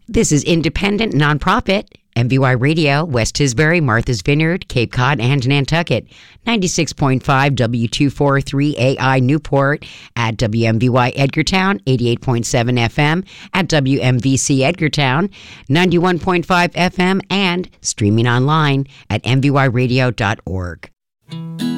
This is independent, nonprofit, MVY Radio, West Tisbury, Martha's Vineyard, Cape Cod, and Nantucket. 96.5 W243AI Newport, at WMVY Edgartown, 88.7 FM at WMVC Edgartown, 91.5 FM, and streaming online at mvyradio.org.